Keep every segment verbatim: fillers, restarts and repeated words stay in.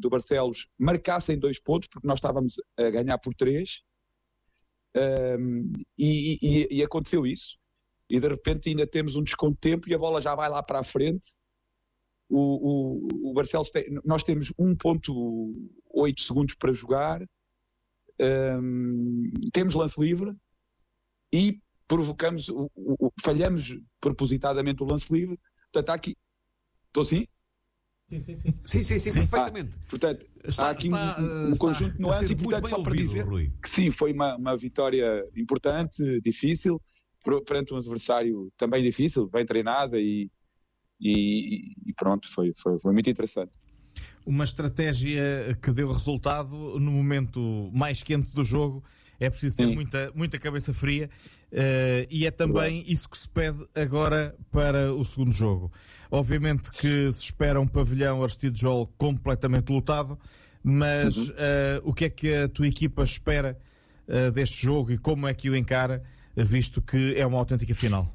do Barcelos marcassem dois pontos, porque nós estávamos a ganhar por três, um, e, e, e aconteceu isso. E de repente ainda temos um desconto de tempo e a bola já vai lá para a frente. O, o, o Barcelos tem, nós temos um ponto oito segundos para jogar, um, temos lance livre e provocamos, o, o, falhamos propositadamente o lance livre. Portanto, há aqui... Estou assim? Sim, sim, sim. Sim, sim, sim, perfeitamente. Ah, portanto, está, há aqui está, um, um está, conjunto de nuances e, portanto, só ouvido, para dizer Rui. que sim, foi uma, uma vitória importante, difícil, perante um adversário também difícil, bem treinado e, e, e pronto, foi, foi, foi muito interessante. Uma estratégia que deu resultado no momento mais quente do jogo. É preciso ter muita, muita cabeça fria, uh, e é também claro. Isso que se pede agora para o segundo jogo. Obviamente que se espera um pavilhão Aristide-Jol completamente lotado, mas uhum. uh, o que é que a tua equipa espera uh, deste jogo e como é que o encara, visto que é uma autêntica final?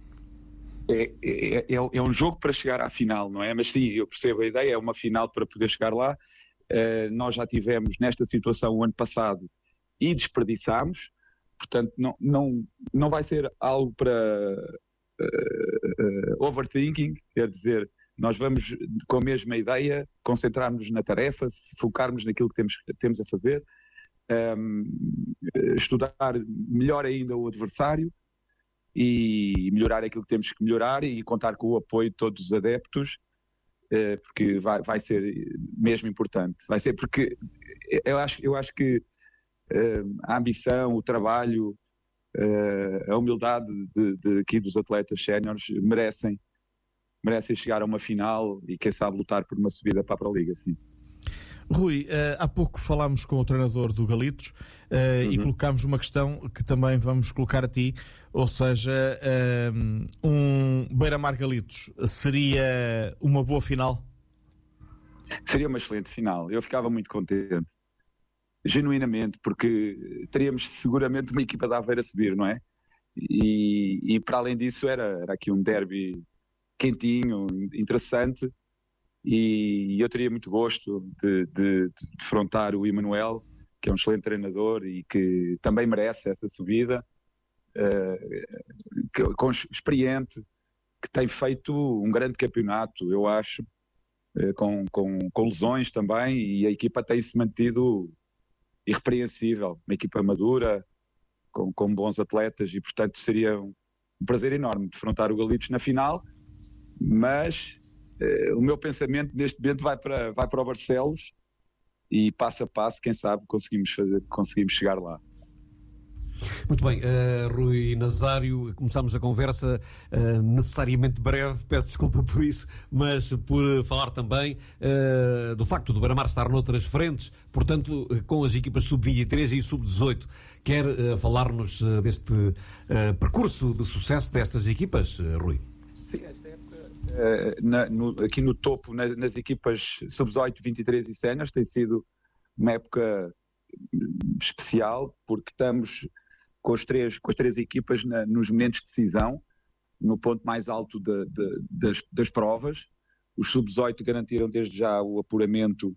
É, é, é, é um jogo para chegar à final, não é? Mas sim, eu percebo a ideia, é uma final para poder chegar lá. Uh, nós já tivemos nesta situação o ano passado e desperdiçámos, portanto não, não, não vai ser algo para uh, uh, overthinking, quer dizer, nós vamos com a mesma ideia, concentrar-nos na tarefa, focarmos naquilo que temos, temos a fazer, um, estudar melhor ainda o adversário e melhorar aquilo que temos que melhorar e contar com o apoio de todos os adeptos, uh, porque vai, vai ser mesmo importante, vai ser porque eu acho, eu acho que Uh, a ambição, o trabalho, uh, a humildade de, de aqui dos atletas séniores merecem, merecem chegar a uma final e quem sabe lutar por uma subida para a Pro Liga, sim. Rui, uh, há pouco falámos com o treinador do Galitos uh, uhum. e colocámos uma questão que também vamos colocar a ti, ou seja, uh, um Beira-Mar Galitos seria uma boa final? Seria uma excelente final, eu ficava muito contente. Genuinamente, porque teríamos seguramente uma equipa da Aveiro a subir, não é? E, e para além disso era, era aqui um derby quentinho, interessante, e eu teria muito gosto de, de, de defrontar o Emanuel, que é um excelente treinador e que também merece essa subida, uh, que, com, experiente, que tem feito um grande campeonato, eu acho, uh, com, com, com lesões também, e a equipa tem-se mantido irrepreensível, uma equipa madura, com, com bons atletas e, portanto, seria um, um prazer enorme defrontar o Galitos na final, mas eh, o meu pensamento neste momento vai para, vai para o Barcelos e passo a passo, quem sabe, conseguimos, fazer, conseguimos chegar lá. Muito bem, uh, Rui Nazário, começámos a conversa uh, necessariamente breve, peço desculpa por isso, mas por falar também uh, do facto do Beira-Mar estar noutras frentes, portanto, com as equipas sub vinte e três e sub dezoito. Quer uh, falar-nos uh, deste uh, percurso de sucesso destas equipas, uh, Rui? Sim, esta época, uh, na, no, aqui no topo, na, nas equipas sub dezoito, vinte e três e séniores, tem sido uma época especial, porque estamos com, os três, com as três equipas na, nos momentos de decisão, no ponto mais alto de, de, das, das provas. Os sub dezoito garantiram desde já o apuramento.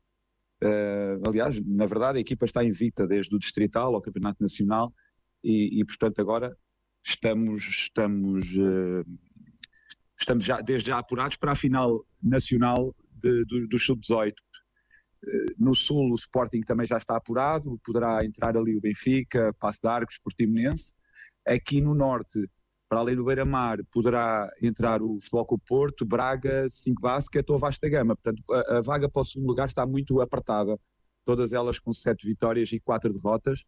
Uh, aliás, na verdade, a equipa está invicta desde o Distrital ao Campeonato Nacional e, e portanto, agora estamos, estamos, uh, estamos já, desde já apurados para a final nacional de, do, do sub dezoito. No Sul o Sporting também já está apurado, poderá entrar ali o Benfica, Paço de Arcos, Portimonense. Aqui no Norte, para além do Beira-Mar, poderá entrar o Futebol Clube Porto, Braga, Cinco Basket ou Vasta Gama. Portanto, a, a vaga para o segundo lugar está muito apertada, todas elas com sete vitórias e quatro derrotas,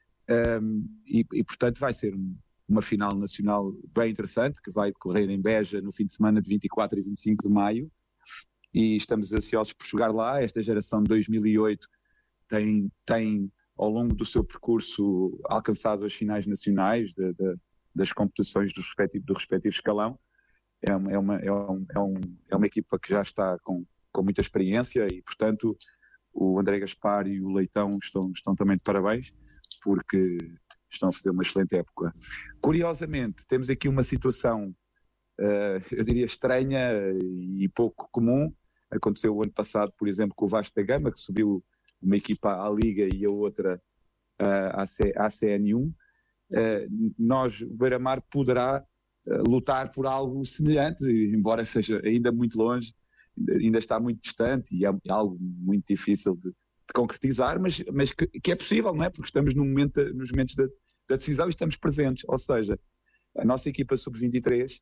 um, e, e portanto vai ser um, uma final nacional bem interessante, que vai decorrer em Beja no fim de semana de vinte e quatro e vinte e cinco de maio. E estamos ansiosos por chegar lá. Esta geração de dois mil e oito tem, tem ao longo do seu percurso alcançado as finais nacionais de, de, das competições do respectivo, do respectivo escalão. É uma, é, uma, é, um, é, um, é uma equipa que já está com, com muita experiência e, portanto, o André Gaspar e o Leitão estão, estão também de parabéns, porque estão a fazer uma excelente época. Curiosamente, temos aqui uma situação Uh, eu diria estranha e pouco comum, Aconteceu o ano passado, por exemplo, com o Vasco da Gama, que subiu uma equipa à Liga e a outra uh, à C N um. Uh, nós, o Beira-Mar, poderá uh, lutar por algo semelhante, embora seja ainda muito longe, ainda está muito distante e é algo muito difícil de, de concretizar, mas, mas que, que é possível, não é? Porque estamos no momento, nos momentos da, da decisão e estamos presentes. Ou seja, a nossa equipa sub vinte e três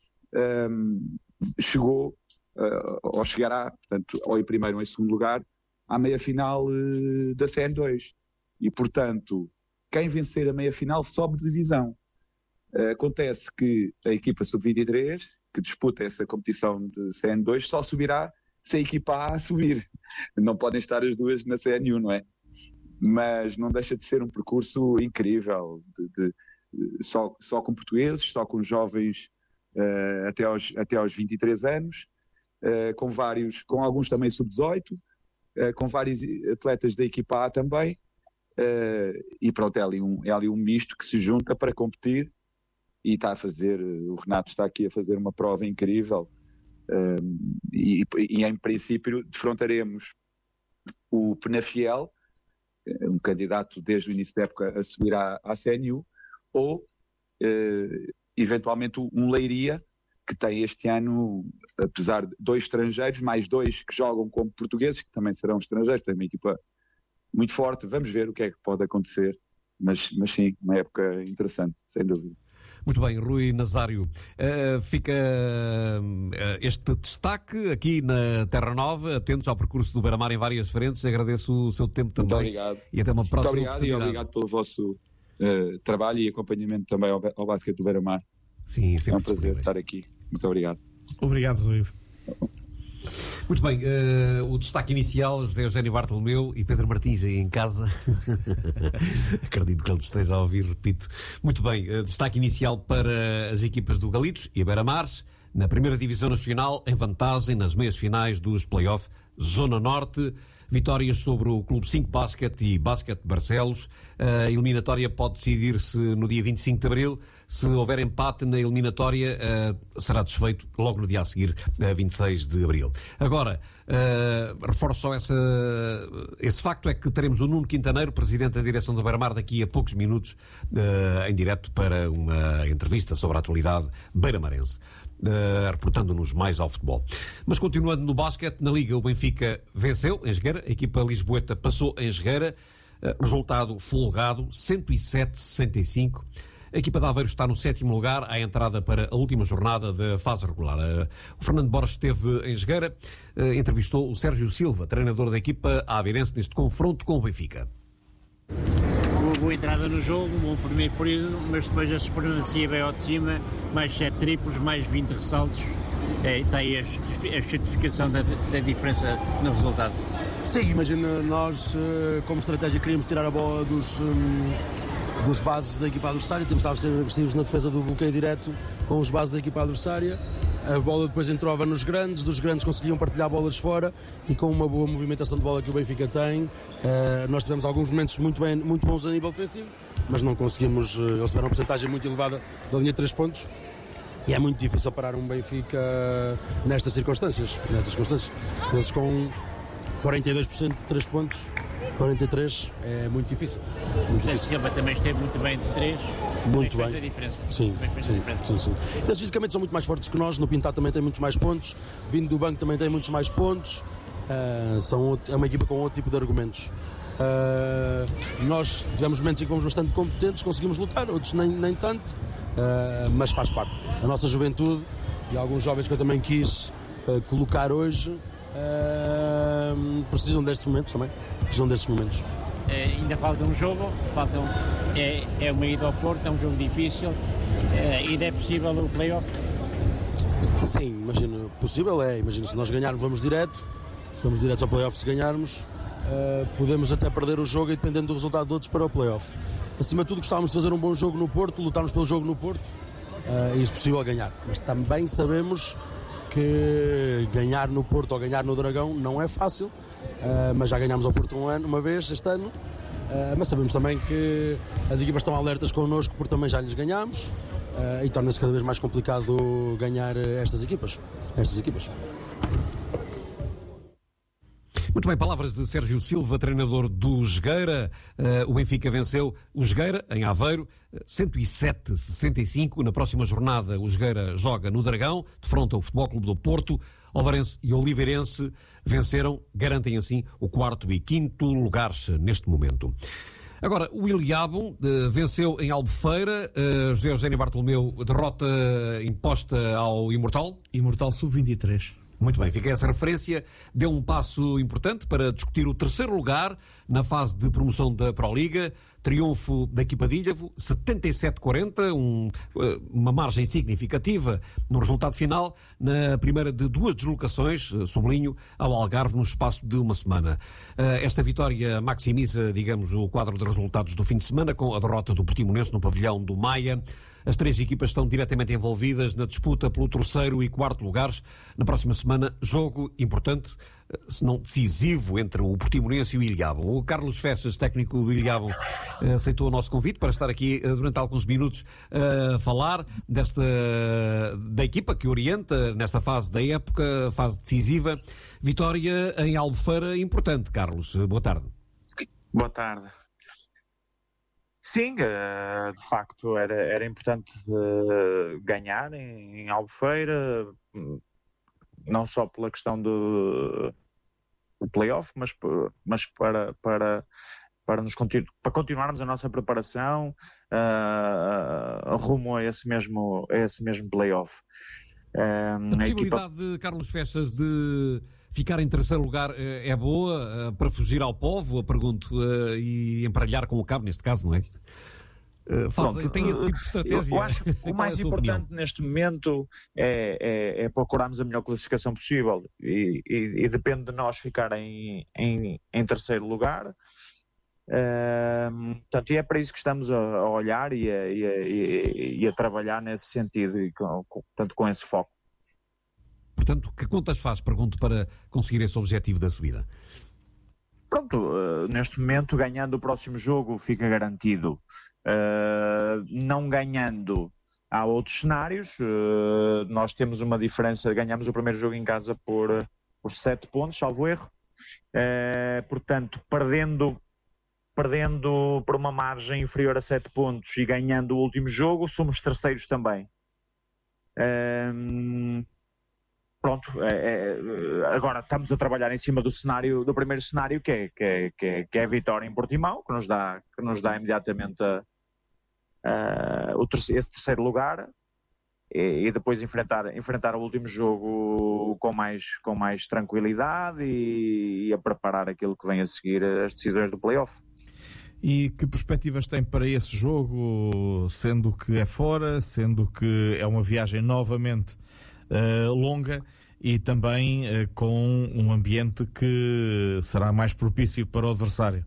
um, chegou, uh, ou chegará, portanto, ou em primeiro ou em segundo lugar, à meia-final uh, da C N dois. E, portanto, quem vencer a meia-final sobe de divisão. Uh, acontece que a equipa sub vinte e três, que disputa essa competição de C N dois, só subirá se a equipa A subir. Não podem estar as duas na C N um, não é? Mas não deixa de ser um percurso incrível, de, de, de, só, só com portugueses, só com jovens uh, até, aos, até aos vinte e três anos, uh, com vários, com alguns também sub dezoito, uh, com vários atletas da equipa A também, uh, e pronto, é ali, um, é ali um misto que se junta para competir. E está a fazer, o Renato está aqui a fazer uma prova incrível, um, e, e em princípio defrontaremos o Penafiel, um candidato desde o início da época a subir à, à C N U, ou uh, eventualmente um Leiria, que tem este ano, apesar de dois estrangeiros, mais dois que jogam como portugueses, que também serão estrangeiros, tem uma equipa muito forte. Vamos ver o que é que pode acontecer, mas, mas sim, uma época interessante, sem dúvida. Muito bem, Rui Nazário, uh, fica uh, este destaque aqui na Terra Nova, atentos ao percurso do Beira-Mar em várias frentes. Agradeço o seu tempo também. Muito obrigado. E até uma próxima Muito obrigado oportunidade. E obrigado pelo vosso uh, trabalho e acompanhamento também ao, ao basquete do Beira-Mar. Sim, sempre é um prazer estar aqui. Muito obrigado. Obrigado, Rui. Muito bem, uh, o destaque inicial, José Eugénio Bartolomeu e Pedro Martins aí em casa. Acredito que ele esteja a ouvir, repito. Muito bem, uh, destaque inicial para as equipas do Galitos e a Beira-Mar, na primeira Divisão Nacional, em vantagem nas meias finais dos play-off Zona Norte. Vitórias sobre o Clube cinco Basket e Basket Barcelos. A eliminatória pode decidir-se no dia vinte e cinco de abril. Se houver empate na eliminatória, uh, será desfeito logo no dia a seguir, uh, vinte e seis de abril. Agora, uh, reforço só essa, esse facto, é que teremos o Nuno Quintaneiro, presidente da direção do Beira-Mar, daqui a poucos minutos, uh, em direto para uma entrevista sobre a atualidade beiramarense. Uh, reportando-nos mais ao futebol. Mas continuando no basquete, na Liga o Benfica venceu em Jogueira, a equipa lisboeta passou em Jogueira, uh, resultado folgado, cento e sete a sessenta e cinco. A equipa de Aveiro está no sétimo lugar, à entrada para a última jornada da fase regular. Uh, o Fernando Borges esteve em Jogueira, uh, entrevistou o Sérgio Silva, treinador da equipa aveirense, neste confronto com o Benfica. Uma boa entrada no jogo, um bom primeiro período, mas depois a supremacia veio ao de cima, mais sete triplos, mais vinte ressaltos. É, está aí a, a certificação da, da diferença no resultado. Sim, imagina, nós como estratégia queríamos tirar a bola dos, dos bases da equipa adversária, temos estado a ser agressivos na defesa do bloqueio direto com os bases da equipa adversária. A bola depois entrava nos grandes, dos grandes conseguiam partilhar bolas fora e com uma boa movimentação de bola que o Benfica tem, uh, nós tivemos alguns momentos muito, bem, muito bons a nível defensivo, mas não conseguimos, uh, eles tiveram uma porcentagem muito elevada da linha de três pontos e é muito difícil parar um Benfica nestas circunstâncias, nestas circunstâncias. Eles com quarenta e dois por cento de três pontos, quarenta e três por cento é muito difícil. Muito Esse Gama também esteve muito bem de três. Muito bem. Diferença. Sim, sim, sim, sim. Eles fisicamente são muito mais fortes que nós. No Pintado também tem muitos mais pontos. Vindo do banco também tem muitos mais pontos. Uh, são outro, é uma equipa com outro tipo de argumentos. Uh, nós tivemos momentos em que fomos bastante competentes, conseguimos lutar, outros nem, nem tanto, uh, mas faz parte. A nossa juventude e alguns jovens que eu também quis uh, colocar hoje uh, precisam destes momentos também. Precisam destes momentos. É, ainda falta um jogo, falta um, é, é uma ida ao Porto, é um jogo difícil, é, ainda é possível o play-off? Sim, imagino, possível é, imagino, se nós ganharmos vamos direto, se vamos direto ao play-off, se ganharmos, uh, podemos até perder o jogo e dependendo do resultado de outros para o play-off. Acima de tudo gostávamos de fazer um bom jogo no Porto, lutarmos pelo jogo no Porto, uh, e se possível ganhar, mas também sabemos que ganhar no Porto ou ganhar no Dragão não é fácil. Uh, mas já ganhámos ao Porto um ano, uma vez este ano, uh, mas sabemos também que as equipas estão alertas connosco porque também já lhes ganhámos, uh, e torna-se cada vez mais complicado ganhar estas equipas, estas equipas. Muito bem, palavras de Sérgio Silva, treinador do Jogueira. Uh, o Benfica venceu o Jogueira, em Aveiro, cento e sete a sessenta e cinco. Na próxima jornada, o Jogueira joga no Dragão, defronta o Futebol Clube do Porto. Olvarense e Oliveirense venceram, garantem assim o quarto e quinto lugares neste momento. Agora, o Ilhavo uh, venceu em Albufeira, uh, José Eugénio Bartolomeu, derrota imposta ao Imortal. Imortal sub vinte e três. Muito bem, fica essa referência. Deu um passo importante para discutir o terceiro lugar na fase de promoção da Proliga. Triunfo da equipa de Ilhavo, setenta e sete a quarenta, um, uma margem significativa no resultado final, na primeira de duas deslocações, sublinho, ao Algarve no espaço de uma semana. Esta vitória maximiza, digamos, o quadro de resultados do fim de semana, com a derrota do Portimonense no pavilhão do Maia. As três equipas estão diretamente envolvidas na disputa pelo terceiro e quarto lugares. Na próxima semana, jogo importante, se não decisivo, entre o Portimonense e o Ilhavo. O Carlos Fechas, técnico do Ilhavo, aceitou o nosso convite para estar aqui durante alguns minutos a falar desta, da equipa que orienta nesta fase da época, fase decisiva. Vitória em Albufeira importante, Carlos. Boa tarde. Boa tarde. Sim, de facto era, era importante ganhar em Albufeira, não só pela questão do, do play-off, mas, mas para, para, para, nos continu, para continuarmos a nossa preparação uh, rumo a esse mesmo, a esse mesmo play-off. Um, a possibilidade a equipa... de Carlos Fechas de ficar em terceiro lugar é boa uh, para fugir ao povo, eu pergunto, uh, e emparelhar com o cabo, neste caso, não é? Uh, faz, Pronto, tem esse tipo de estratégia? Eu acho que o mais é importante opinião? neste momento é, é, é procurarmos a melhor classificação possível e, e, e depende de nós ficar em, em, em terceiro lugar. Uh, portanto, e é para isso que estamos a, a olhar e a, e, a, e a trabalhar nesse sentido, e com, com, portanto, com esse foco. Portanto, que contas faz, pergunto, para conseguir esse objetivo da subida? Pronto, uh, neste momento, ganhando o próximo jogo fica garantido. Uh, não ganhando, há outros cenários. Uh, nós temos uma diferença, ganhamos o primeiro jogo em casa por, por sete pontos, salvo erro. Uh, portanto, perdendo, perdendo por uma margem inferior a sete pontos e ganhando o último jogo, somos terceiros também. Uh, Pronto, é, é, agora estamos a trabalhar em cima do cenário, do primeiro cenário, que é, que é, que é, que é a vitória em Portimão, que nos dá, que nos dá imediatamente a, a, o terceiro, esse terceiro lugar, e, e depois enfrentar, enfrentar o último jogo com mais, com mais tranquilidade e, e a preparar aquilo que vem a seguir, as decisões do play-off. E que perspectivas tem para esse jogo, sendo que é fora, sendo que é uma viagem novamente Uh, longa e também uh, com um ambiente que será mais propício para o adversário?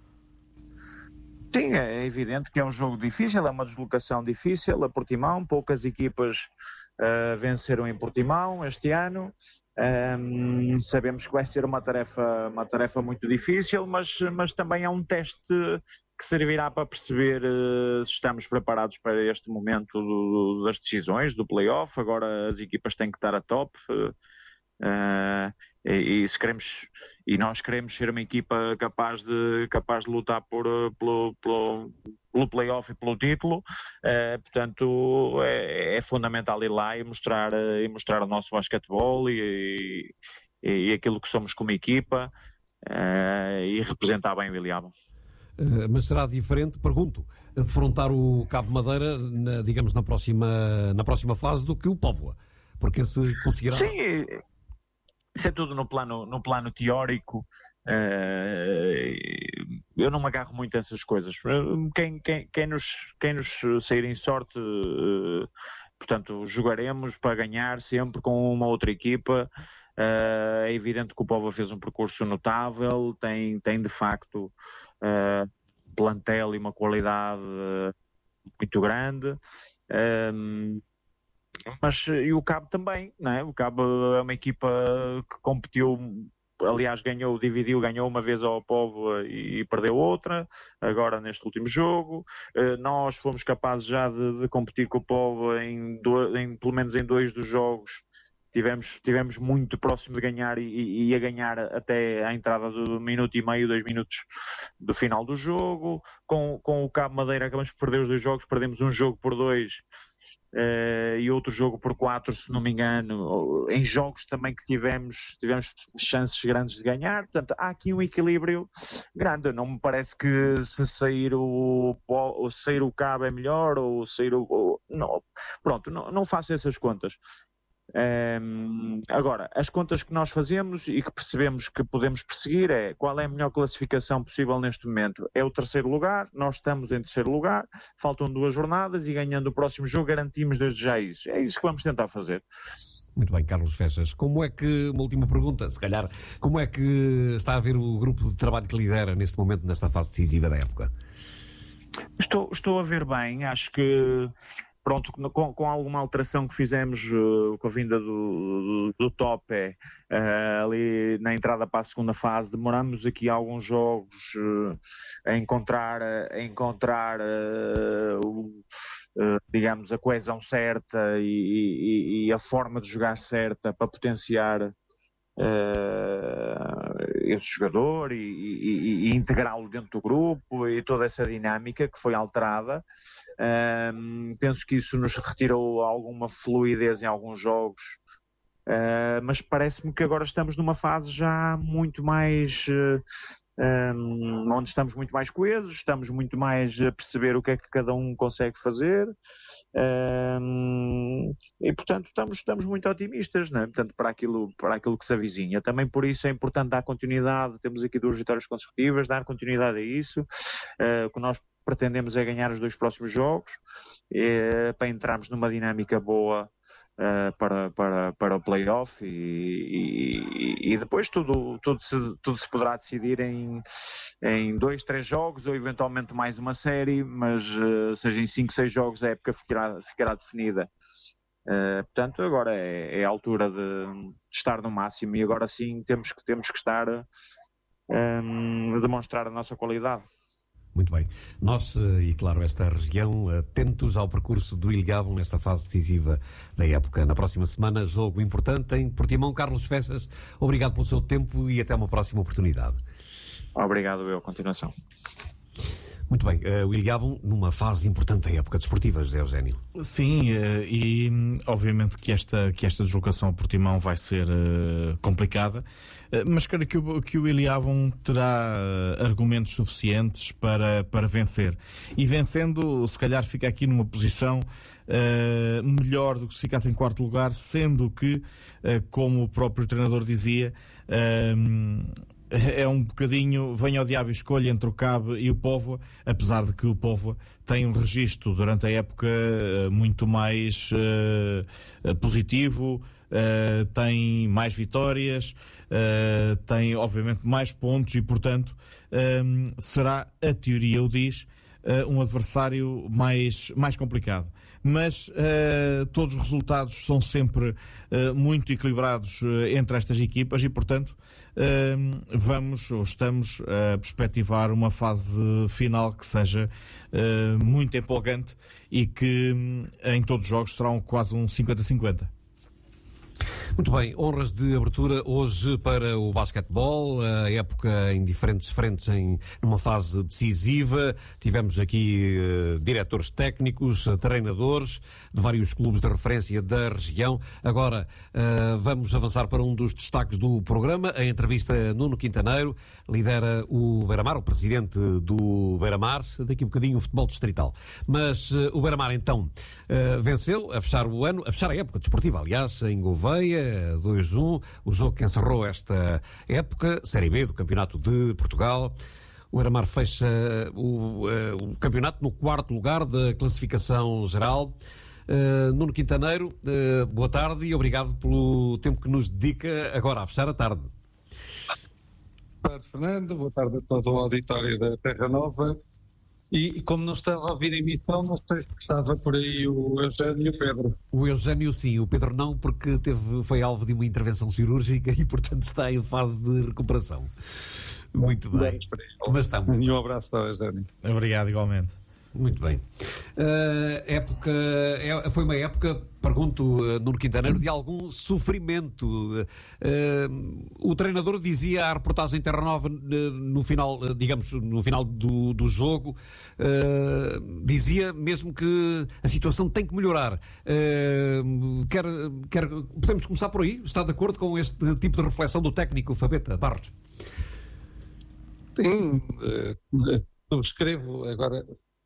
Sim, é evidente que é um jogo difícil, é uma deslocação difícil a Portimão. Poucas equipas uh, venceram em Portimão este ano. Um, sabemos que vai ser uma tarefa, uma tarefa muito difícil, mas, mas também é um teste que servirá para perceber uh, se estamos preparados para este momento do, das decisões, do play-off. Agora as equipas têm que estar a top uh, uh, e, e, se queremos, e nós queremos ser uma equipa capaz de, capaz de lutar por, pelo, pelo, pelo play-off e pelo título. Uh, portanto é, é fundamental ir lá e mostrar, uh, e mostrar o nosso basquetebol e, e, e aquilo que somos como equipa uh, e representar bem o Ilhavo. Uh, mas será diferente, pergunto, defrontar o Cabo Madeira, na, digamos, na próxima, na próxima fase do que o Póvoa? Porque se conseguirá... Sim, isso é tudo no plano, no plano teórico. Uh, eu não me agarro muito a essas coisas. Quem, quem, quem, nos, quem nos sair em sorte, uh, portanto, jogaremos para ganhar sempre com uma outra equipa. Uh, é evidente que o Póvoa fez um percurso notável, tem, tem de facto uh, plantel e uma qualidade uh, muito grande, uh, mas e o Cabo também, não é? O Cabo é uma equipa que competiu, aliás ganhou, dividiu, ganhou uma vez ao Póvoa e, e perdeu outra, agora neste último jogo. Uh, nós fomos capazes já de, de competir com o Póvoa em, do, em pelo menos em dois dos jogos tivemos, tivemos muito próximo de ganhar e, e a ganhar até à entrada do minuto e meio, dois minutos do final do jogo. Com, com o Cabo Madeira acabamos por perder os dois jogos, perdemos um jogo por dois uh, e outro jogo por quatro, se não me engano, em jogos também que tivemos, tivemos chances grandes de ganhar. Portanto, há aqui um equilíbrio grande. Não me parece que se sair o, ou sair o Cabo é melhor ou sair o... Ou, não, pronto, não, não faço essas contas. Um, agora, as contas que nós fazemos e que percebemos que podemos perseguir é qual é a melhor classificação possível neste momento. É o terceiro lugar, nós estamos em terceiro lugar, faltam duas jornadas e ganhando o próximo jogo garantimos desde já isso. É isso que vamos tentar fazer. Muito bem, Carlos Fechas. Como é que, uma última pergunta, se calhar, como é que está a ver o grupo de trabalho que lidera neste momento, nesta fase decisiva da época? Estou, estou a ver bem, acho que pronto, com, com alguma alteração que fizemos uh, com a vinda do, do, do Tope uh, ali na entrada para a segunda fase, demoramos aqui alguns jogos uh, a encontrar, a encontrar uh, o, uh, digamos, a coesão certa e, e, e a forma de jogar certa para potenciar Uh, esse jogador e, e, e integrá-lo dentro do grupo e toda essa dinâmica que foi alterada. Uh, penso que isso nos retirou alguma fluidez em alguns jogos, uh, mas parece-me que agora estamos numa fase já muito mais uh, um, onde estamos muito mais coesos, estamos muito mais a perceber o que é que cada um consegue fazer. Um, e portanto estamos, estamos muito otimistas, não é? Portanto, para, aquilo, para aquilo que se avizinha. Também por isso é importante dar continuidade. Temos aqui duas vitórias consecutivas, dar continuidade a isso. Uh, o que nós pretendemos é ganhar os dois próximos jogos uh, para entrarmos numa dinâmica boa uh, para, para, para o play-off e, e, e depois tudo, tudo, se, tudo se poderá decidir em em dois, três jogos ou eventualmente mais uma série, mas uh, seja em cinco, seis jogos a época ficará, ficará definida. Uh, portanto, agora é, é a altura de, de estar no máximo e agora sim temos que, temos que estar um, a demonstrar a nossa qualidade. Muito bem. Nós, e claro, esta região, atentos ao percurso do Ilhavo nesta fase decisiva da época. Na próxima semana, jogo importante em Portimão. Carlos Fechas, obrigado pelo seu tempo e até uma próxima oportunidade. Obrigado, eu. Continuação. Muito bem. Uh, o Ilhavo numa fase importante da época desportiva, José Eugénio. Sim, uh, e obviamente que esta, que esta deslocação ao Portimão vai ser uh, complicada, uh, mas creio que o, que o Ilhavo terá uh, argumentos suficientes para, para vencer. E vencendo, se calhar fica aqui numa posição uh, melhor do que se ficasse em quarto lugar, sendo que, uh, como o próprio treinador dizia, uh, é um bocadinho, venha ao diabo e escolha entre o Cabo e o Póvoa, apesar de que o Póvoa tem um registro durante a época muito mais uh, positivo, uh, tem mais vitórias, uh, tem obviamente mais pontos e portanto um, será, a teoria o diz, uh, um adversário mais, mais complicado. Mas uh, todos os resultados são sempre uh, muito equilibrados uh, entre estas equipas e, portanto, uh, vamos ou estamos a perspectivar uma fase final que seja uh, muito empolgante e que um, em todos os jogos será um, quase um cinquenta a cinquenta. Muito bem, honras de abertura hoje para o basquetebol, a época em diferentes frentes, em, numa fase decisiva. Tivemos aqui uh, diretores técnicos, uh, treinadores de vários clubes de referência da região. Agora uh, vamos avançar para um dos destaques do programa, a entrevista a Nuno Quintaneiro, lidera o Beira-Mar, o presidente do Beira-Mar, daqui a um bocadinho o futebol distrital. Mas uh, o Beira-Mar então uh, venceu a fechar o ano, a fechar a época desportiva, aliás, em Gouveia, dois a um, o jogo que encerrou esta época, Série B do Campeonato de Portugal. O Beira-Mar fecha o, uh, o campeonato no quarto lugar da classificação geral. Uh, Nuno Quintaneiro, uh, boa tarde e obrigado pelo tempo que nos dedica agora a fechar a tarde. Boa tarde, Fernando. Boa tarde a todo o auditório da Terra Nova. E, e como não estava a ouvir a emissão, não sei se estava por aí o Eugénio e o Pedro. O Eugénio sim, o Pedro não, porque teve, foi alvo de uma intervenção cirúrgica e, portanto, está em fase de recuperação. Muito bem. Mas estamos. E um abraço ao Eugénio. Obrigado, igualmente. Muito bem. uh, época, é, foi uma época, pergunto, uh, Nuno Quintaneiro, de algum sofrimento. Uh, o treinador dizia à reportagem Terra Nova, uh, no final, uh, digamos, no final do, do jogo, uh, dizia mesmo que a situação tem que melhorar. Uh, quer, quer, podemos começar por aí? Está de acordo com este tipo de reflexão do técnico Fabetta Barros? Sim, subscrevo. Agora,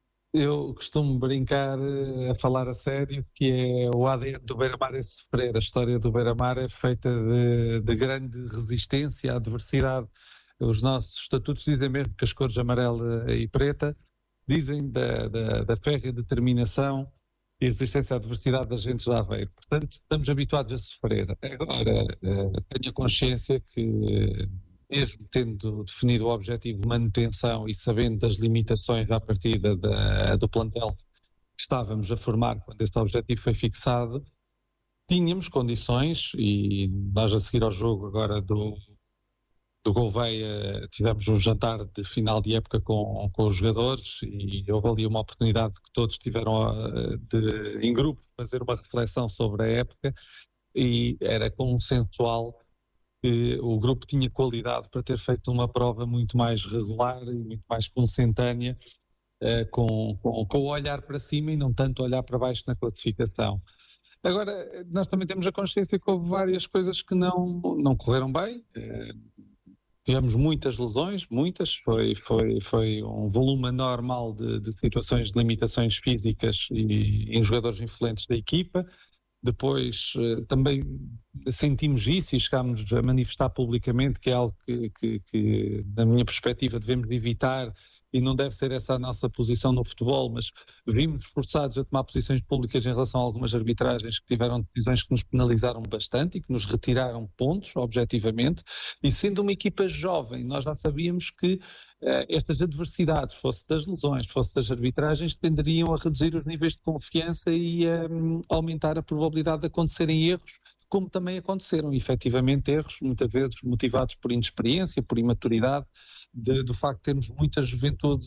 eu costumo brincar a falar a sério que é o A D N do Beira-Mar é sofrer. A história do Beira-Mar é feita de, de grande resistência à adversidade. Os nossos estatutos dizem mesmo que as cores amarela e preta dizem da, da, da férrea determinação e resistência à adversidade das gentes de Aveiro. Portanto, estamos habituados a sofrer. Agora, tenho a consciência que, mesmo tendo definido o objetivo de manutenção e sabendo das limitações à partida da, do plantel que estávamos a formar quando este objetivo foi fixado, tínhamos condições, e nós a seguir ao jogo agora do, do Gouveia tivemos um jantar de final de época com, com os jogadores e houve ali uma oportunidade que todos tiveram de, em grupo, fazer uma reflexão sobre a época, e era consensual que o grupo tinha qualidade para ter feito uma prova muito mais regular e muito mais consentânea, uh, com, com, com o olhar para cima e não tanto olhar para baixo na classificação. Agora, nós também temos a consciência que houve várias coisas que não, não correram bem. Uh, tivemos muitas lesões, muitas, foi, foi, foi um volume anormal de, de situações de limitações físicas e em jogadores influentes da equipa. Depois também sentimos isso e chegámos a manifestar publicamente que é algo que, que, que, na minha perspectiva, devemos evitar, e não deve ser essa a nossa posição no futebol, mas vimos forçados a tomar posições públicas em relação a algumas arbitragens que tiveram decisões que nos penalizaram bastante e que nos retiraram pontos, objetivamente, e sendo uma equipa jovem, nós já sabíamos que uh, estas adversidades, fosse das lesões, fosse das arbitragens, tenderiam a reduzir os níveis de confiança e a um, aumentar a probabilidade de acontecerem erros, como também aconteceram, efetivamente, erros, muitas vezes motivados por inexperiência, por imaturidade, de, do facto de termos muita juventude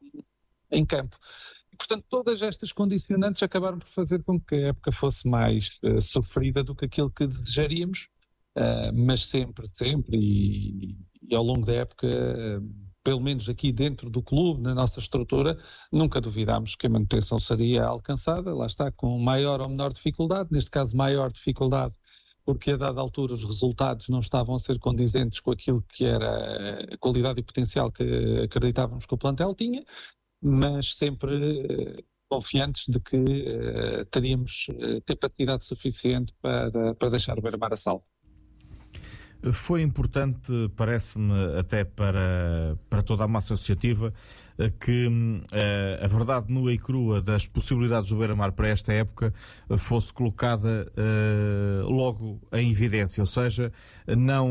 em campo. E, portanto, todas estas condicionantes acabaram por fazer com que a época fosse mais uh, sofrida do que aquilo que desejaríamos, uh, mas sempre, sempre, e, e ao longo da época, uh, pelo menos aqui dentro do clube, na nossa estrutura, nunca duvidámos que a manutenção seria alcançada, lá está, com maior ou menor dificuldade, neste caso maior dificuldade, porque a dada altura os resultados não estavam a ser condizentes com aquilo que era a qualidade e potencial que acreditávamos que o plantel tinha, mas sempre uh, confiantes de que uh, teríamos uh, capacidade suficiente para, para deixar o Beira-Mar a salvo. Foi importante, parece-me, até para, para toda a massa associativa, que uh, a verdade nua e crua das possibilidades do Beira-Mar para esta época fosse colocada uh, logo em evidência, ou seja, não,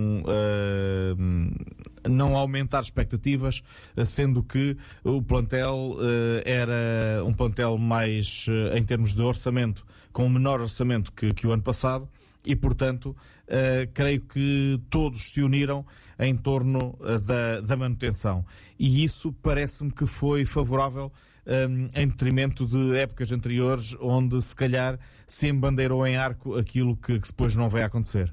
uh, não aumentar expectativas, sendo que o plantel uh, era um plantel mais, uh, em termos de orçamento, com um menor orçamento que, que o ano passado, e, portanto, uh, creio que todos se uniram em torno uh, da, da manutenção. E isso parece-me que foi favorável um, em detrimento de épocas anteriores, onde se calhar se embandeirou em arco aquilo que, que depois não vai acontecer.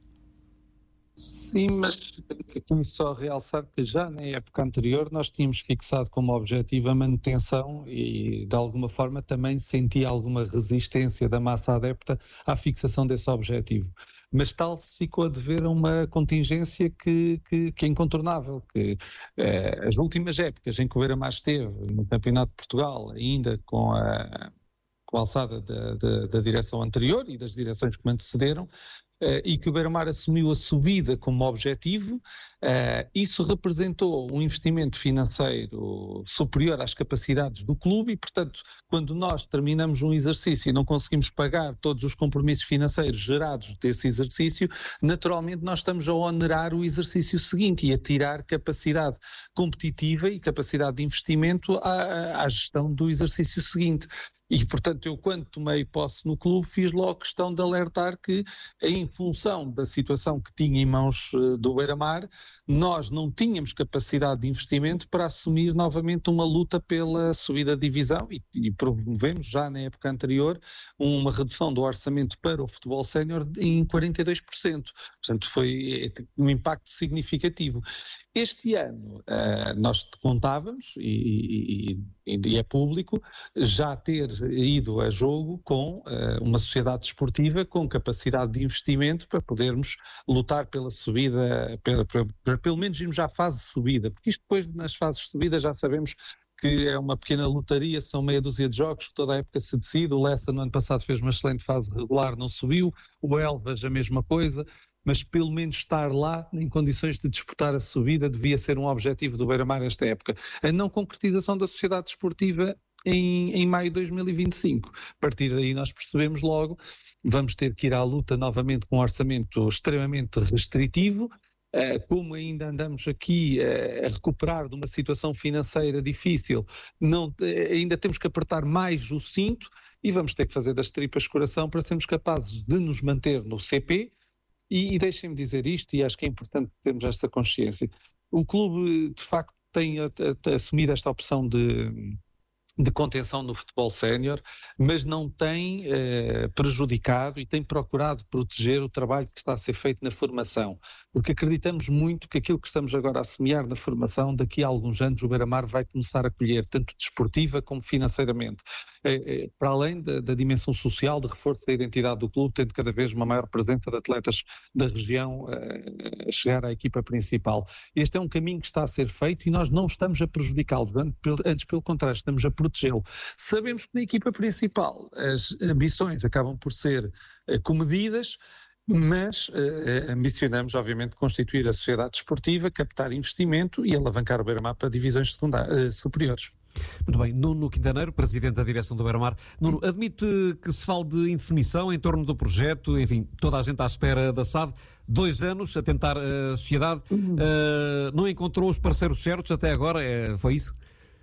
Sim, mas aqui só realçar que já na época anterior nós tínhamos fixado como objetivo a manutenção e de alguma forma também senti alguma resistência da massa adepta à fixação desse objetivo. Mas tal se ficou a dever a uma contingência que, que, que é incontornável, que eh, as últimas épocas em que o Beira-Mar esteve no Campeonato de Portugal, ainda com a, com a alçada da, da, da direção anterior e das direções que me antecederam, Uh, e que o Beira-Mar assumiu a subida como objetivo, uh, isso representou um investimento financeiro superior às capacidades do clube e, portanto, quando nós terminamos um exercício e não conseguimos pagar todos os compromissos financeiros gerados desse exercício, naturalmente nós estamos a onerar o exercício seguinte e a tirar capacidade competitiva e capacidade de investimento à, à gestão do exercício seguinte. E, portanto, eu quando tomei posse no clube fiz logo questão de alertar que, em função da situação que tinha em mãos uh, do Beira-Mar, nós não tínhamos capacidade de investimento para assumir novamente uma luta pela subida de divisão e, e promovemos já na época anterior uma redução do orçamento para o futebol sénior em quarenta e dois por cento. Portanto, foi um impacto significativo. Este ano uh, nós contávamos, e, e, e é público, já ter ido a jogo com uh, uma sociedade desportiva com capacidade de investimento para podermos lutar pela subida, pela, pela, pela, pelo menos irmos já à fase de subida, porque isto depois nas fases de subida já sabemos que é uma pequena lotaria, são meia dúzia de jogos que toda a época se decide. O Leicester no ano passado fez uma excelente fase regular, não subiu, o Elvas a mesma coisa, mas pelo menos estar lá em condições de disputar a subida devia ser um objetivo do Beira-Mar esta época. A não concretização da sociedade desportiva em, em maio de dois mil e vinte e cinco. A partir daí nós percebemos logo, vamos ter que ir à luta novamente com um orçamento extremamente restritivo. Como ainda andamos aqui a recuperar de uma situação financeira difícil, não, ainda temos que apertar mais o cinto e vamos ter que fazer das tripas coração para sermos capazes de nos manter no C P. E, e deixem-me dizer isto, e acho que é importante termos esta consciência. O clube, de facto, tem a, a, a assumido esta opção de, de contenção no futebol sénior, mas não tem eh, prejudicado e tem procurado proteger o trabalho que está a ser feito na formação, porque acreditamos muito que aquilo que estamos agora a semear na formação, daqui a alguns anos o Beira-Mar vai começar a colher, tanto desportiva como financeiramente. É, é, para além da, da dimensão social, de reforço da identidade do clube, tendo cada vez uma maior presença de atletas da região é, a chegar à equipa principal. Este é um caminho que está a ser feito e nós não estamos a prejudicá-lo, antes pelo contrário, estamos a protegê-lo. Sabemos que na equipa principal as ambições acabam por ser é, comedidas, mas uh, ambicionamos, obviamente, constituir a sociedade desportiva, captar investimento e alavancar o Beira-Mar para divisões secundárias, uh, superiores. Muito bem. Nuno Quintaneiro, Presidente da Direção do Beira-Mar. Nuno, admite que se fale de indefinição em torno do projeto, enfim, toda a gente à espera da S A D, dois anos a tentar a sociedade, uh, não encontrou os parceiros certos até agora, é, foi isso?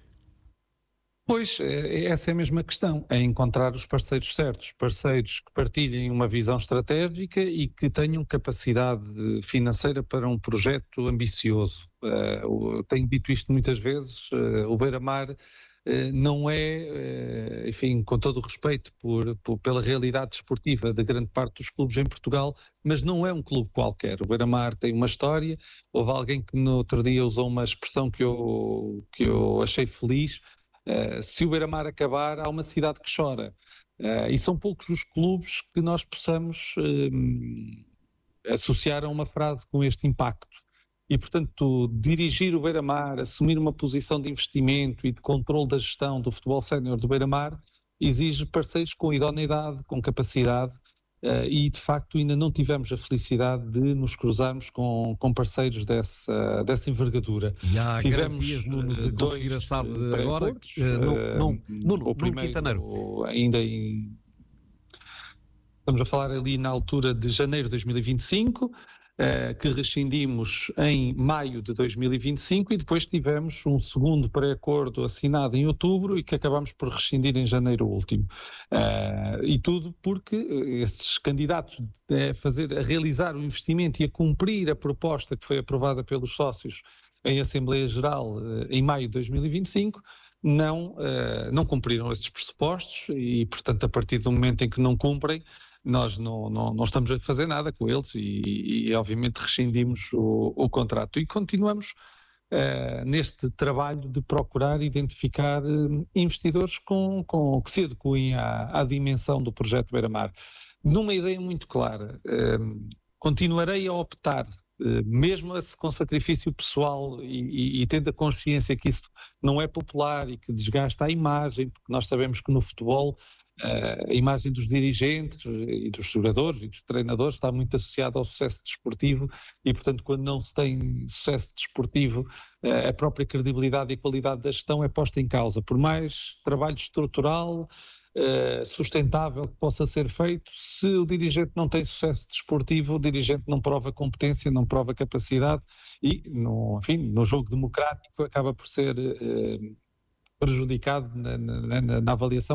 Pois, essa é a mesma questão, é encontrar os parceiros certos, parceiros que partilhem uma visão estratégica e que tenham capacidade financeira para um projeto ambicioso. Uh, tenho dito isto muitas vezes, uh, o Beira-Mar uh, não é, uh, enfim, com todo o respeito por, por, pela realidade desportiva de grande parte dos clubes em Portugal, mas não é um clube qualquer. O Beira-Mar tem uma história, houve alguém que no outro dia usou uma expressão que eu, que eu achei feliz. Uh, se o Beira-Mar acabar, há uma cidade que chora. Uh, e são poucos os clubes que nós possamos uh, associar a uma frase com este impacto. E, portanto, dirigir o Beira-Mar, assumir uma posição de investimento e de controle da gestão do futebol sénior do Beira-Mar, exige parceiros com idoneidade, com capacidade, Uh, e de facto ainda não tivemos a felicidade de nos cruzarmos com, com parceiros dessa, dessa envergadura. E há tivemos garantias, Nuno, de conseguir a S A D agora? Uh, não, não, Nuno, o primeiro, Quintaneiro. Ainda em... Estamos a falar ali na altura de janeiro de dois mil e vinte e cinco, Uh, que rescindimos em maio de dois mil e vinte e cinco e depois tivemos um segundo pré-acordo assinado em outubro e que acabámos por rescindir em janeiro último. Uh, e tudo porque esses candidatos a, fazer, a realizar o investimento e a cumprir a proposta que foi aprovada pelos sócios em Assembleia Geral uh, em maio de dois mil e vinte e cinco não, uh, não cumpriram esses pressupostos e, portanto, a partir do momento em que não cumprem, nós não, não, não estamos a fazer nada com eles e, e obviamente rescindimos o, o contrato e continuamos uh, neste trabalho de procurar identificar uh, investidores com, com, que se adequem à, à dimensão do projeto Beira-Mar. Numa ideia muito clara, uh, continuarei a optar, uh, mesmo com sacrifício pessoal e, e, e tendo a consciência que isso não é popular e que desgasta a imagem, porque nós sabemos que no futebol a imagem dos dirigentes e dos jogadores e dos treinadores está muito associada ao sucesso desportivo e, portanto, quando não se tem sucesso desportivo, a própria credibilidade e a qualidade da gestão é posta em causa. Por mais trabalho estrutural, sustentável que possa ser feito, se o dirigente não tem sucesso desportivo, o dirigente não prova competência, não prova capacidade e, no, enfim, no jogo democrático acaba por ser prejudicado na, na, na avaliação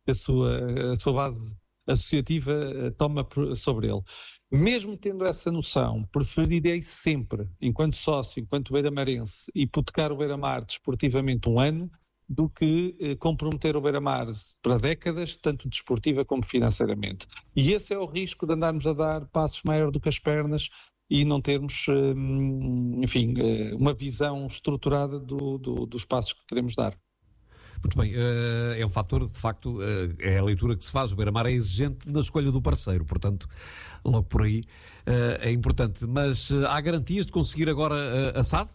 que a sua, a sua base associativa toma sobre ele. Mesmo tendo essa noção, preferirei sempre, enquanto sócio, enquanto beiramarense, hipotecar o Beira-Mar desportivamente um ano, do que eh, comprometer o Beira-Mar para décadas, tanto desportiva como financeiramente. E esse é o risco de andarmos a dar passos maiores do que as pernas e não termos, eh, enfim, eh, uma visão estruturada do, do, dos passos que queremos dar. Muito bem, é um fator, de facto, é a leitura que se faz. O Beira-Mar é exigente na escolha do parceiro, portanto, logo por aí é importante. Mas há garantias de conseguir agora a S A D?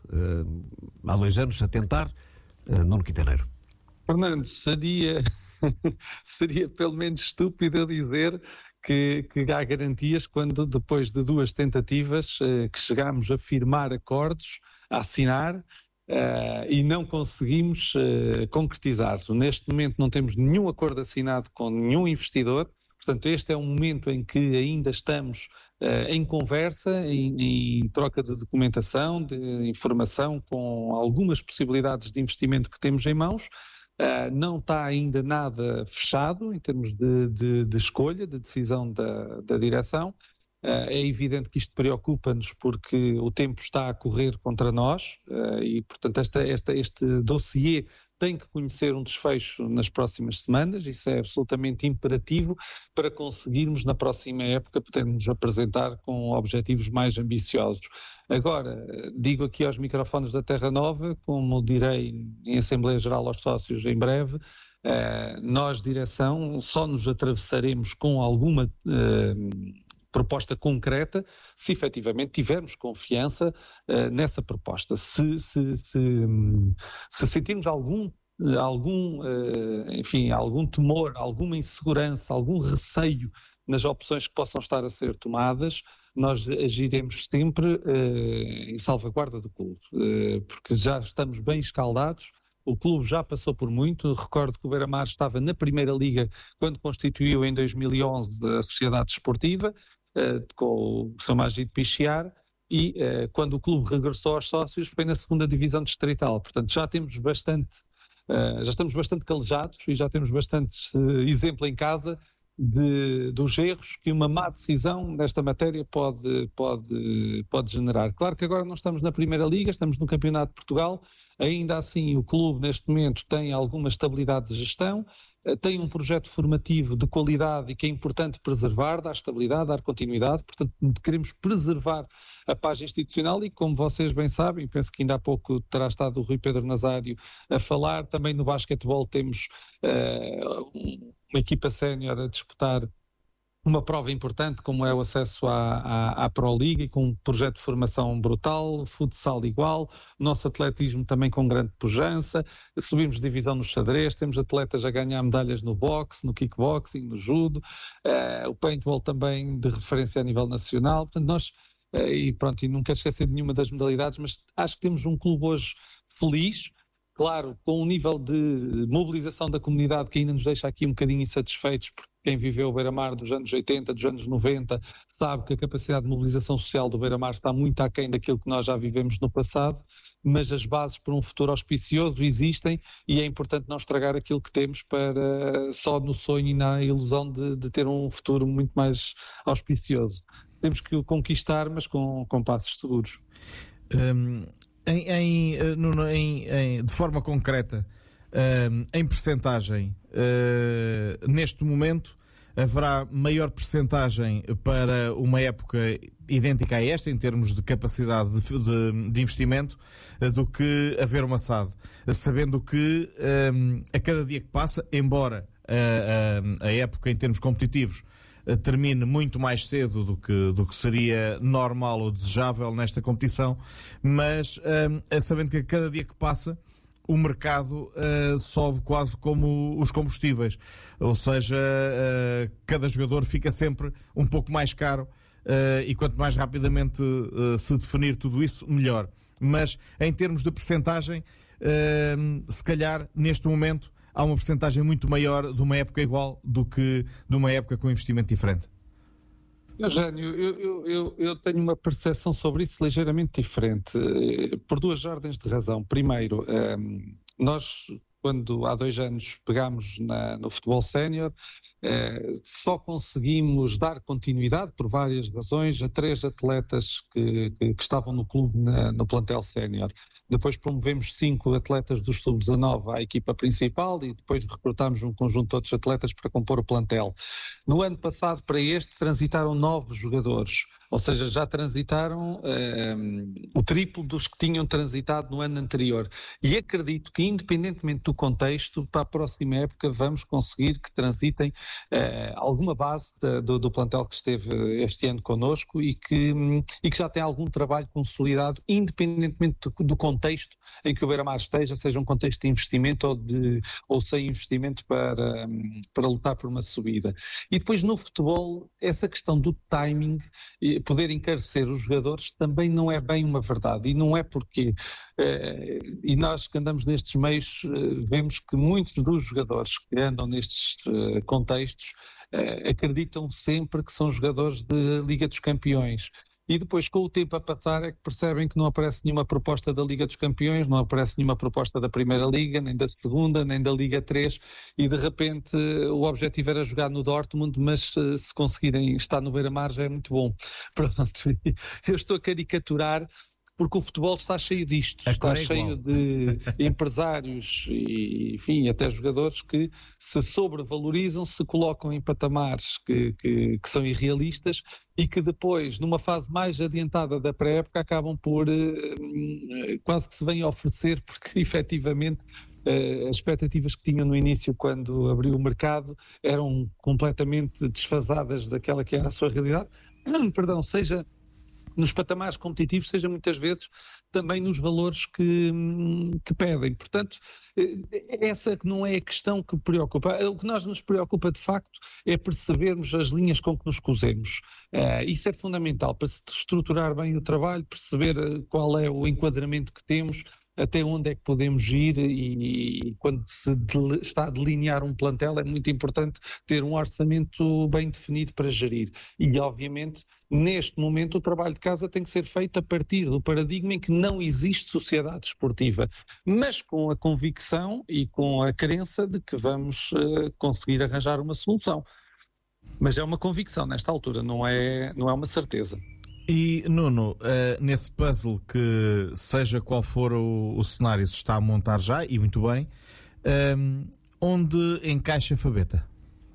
Há dois anos a tentar, Nuno Quintaneiro. Fernando, seria, seria pelo menos estúpido eu dizer que, que há garantias quando, depois de duas tentativas, que chegámos a firmar acordos, a assinar, Uh, e não conseguimos uh, concretizar. Neste momento não temos nenhum acordo assinado com nenhum investidor, portanto este é um momento em que ainda estamos uh, em conversa, em, em troca de documentação, de informação com algumas possibilidades de investimento que temos em mãos. Uh, não está ainda nada fechado em termos de, de, de escolha, de decisão da, da direção. Uh, é evidente que isto preocupa-nos porque o tempo está a correr contra nós uh, e, portanto, esta, esta, este dossiê tem que conhecer um desfecho nas próximas semanas. Isso é absolutamente imperativo para conseguirmos, na próxima época, podermos apresentar com objetivos mais ambiciosos. Agora, digo aqui aos microfones da Terra Nova, como direi em Assembleia Geral aos sócios em breve, uh, nós, direção, só nos atravessaremos com alguma Uh, proposta concreta, se efetivamente tivermos confiança uh, nessa proposta. Se, se, se, se sentirmos algum, algum, uh, enfim, algum temor, alguma insegurança, algum receio nas opções que possam estar a ser tomadas, nós agiremos sempre uh, em salvaguarda do clube, uh, porque já estamos bem escaldados. O clube já passou por muito. Recordo que o Beira-Mar estava na Primeira Liga quando constituiu em dois mil e onze a Sociedade Desportiva, Uh, com o senhor Magid Pichiar, e uh, quando o clube regressou aos sócios foi na segunda divisão distrital. Portanto, já temos bastante, uh, já estamos bastante calejados e já temos bastante uh, exemplo em casa de, dos erros que uma má decisão nesta matéria pode, pode, pode generar. Claro que agora não estamos na Primeira Liga, estamos no Campeonato de Portugal. Ainda assim, o clube neste momento tem alguma estabilidade de gestão, tem um projeto formativo de qualidade e que é importante preservar, dar estabilidade, dar continuidade. Portanto, queremos preservar a paz institucional e, como vocês bem sabem, penso que ainda há pouco terá estado o Rui Pedro Nazário a falar, também no basquetebol temos uh, uma equipa sénior a disputar uma prova importante, como é o acesso à, à, à Pro Liga, e com um projeto de formação brutal, futsal igual, nosso atletismo também com grande pujança, subimos de divisão no xadrez, temos atletas a ganhar medalhas no boxe, no kickboxing, no judo, uh, o paintball também de referência a nível nacional. Portanto, nós, uh, e pronto, e não quero esquecer de nenhuma das modalidades, mas acho que temos um clube hoje feliz, claro, com um nível de mobilização da comunidade que ainda nos deixa aqui um bocadinho insatisfeitos, porque quem viveu o Beira-Mar dos anos oitenta, dos anos noventa, sabe que a capacidade de mobilização social do Beira-Mar está muito aquém daquilo que nós já vivemos no passado, mas as bases para um futuro auspicioso existem e é importante não estragar aquilo que temos para só no sonho e na ilusão de, de ter um futuro muito mais auspicioso. Temos que o conquistar, mas com, com passos seguros. Um, em, em, no, em, em, de forma concreta, um, em percentagem, uh, neste momento haverá maior percentagem para uma época idêntica a esta, em termos de capacidade de, de, de investimento, do que haver uma S A D, sabendo que um, a cada dia que passa, embora a, a, a época em termos competitivos termine muito mais cedo do que, do que seria normal ou desejável nesta competição, mas um, sabendo que a cada dia que passa o mercado uh, sobe quase como os combustíveis, ou seja, uh, cada jogador fica sempre um pouco mais caro uh, e quanto mais rapidamente uh, se definir tudo isso, melhor. Mas em termos de percentagem, uh, se calhar neste momento há uma percentagem muito maior de uma época igual do que de uma época com investimento diferente. Eugénio, eu, eu, eu, eu tenho uma percepção sobre isso ligeiramente diferente, por duas ordens de razão. Primeiro, nós, quando há dois anos pegámos na, no futebol sénior, eh, só conseguimos dar continuidade, por várias razões, a três atletas que, que, que estavam no clube na, no plantel sénior. Depois promovemos cinco atletas dos sub dezanove à equipa principal e depois recrutámos um conjunto de outros atletas para compor o plantel. No ano passado, para este, transitaram nove jogadores, ou seja, já transitaram eh, o triplo dos que tinham transitado no ano anterior. E acredito que, independentemente do contexto, para a próxima época vamos conseguir que transitem eh, alguma base de, do, do plantel que esteve este ano connosco e que, e que já tem algum trabalho consolidado, independentemente do, do contexto em que o Beira-Mar esteja, seja um contexto de investimento ou, de, ou sem investimento para, para lutar por uma subida. E depois no futebol, essa questão do timing, poder encarecer os jogadores também não é bem uma verdade, e não é porque, eh, e nós que andamos nestes meios eh, vemos que muitos dos jogadores que andam nestes eh, contextos eh, acreditam sempre que são jogadores de Liga dos Campeões. E depois, com o tempo a passar, é que percebem que não aparece nenhuma proposta da Liga dos Campeões, não aparece nenhuma proposta da Primeira Liga, nem da Segunda, nem da Liga três, e de repente o objetivo era jogar no Dortmund, mas se conseguirem estar no Beira-Mar já é muito bom. Pronto, eu estou a caricaturar, porque o futebol está cheio disto, está cheio de empresários e, enfim, até jogadores que se sobrevalorizam, se colocam em patamares que, que, que são irrealistas e que depois, numa fase mais adiantada da pré-época, acabam por eh, quase que se vêm oferecer, porque efetivamente eh, as expectativas que tinham no início, quando abriu o mercado, eram completamente desfasadas daquela que era a sua realidade. Perdão, seja nos patamares competitivos, seja muitas vezes também nos valores que, que pedem. Portanto, essa não é a questão que preocupa. O que nós nos preocupa, de facto, é percebermos as linhas com que nos cosemos. Uh, isso é fundamental para se estruturar bem o trabalho, perceber qual é o enquadramento que temos, até onde é que podemos ir, e, e quando se de, está a delinear um plantel é muito importante ter um orçamento bem definido para gerir. E, obviamente, neste momento o trabalho de casa tem que ser feito a partir do paradigma em que não existe sociedade desportiva, mas com a convicção e com a crença de que vamos uh, conseguir arranjar uma solução. Mas é uma convicção nesta altura, não é, não é uma certeza. E, Nuno, uh, nesse puzzle que, seja qual for o, o cenário, se está a montar já, e muito bem, um, onde encaixa Fabetta?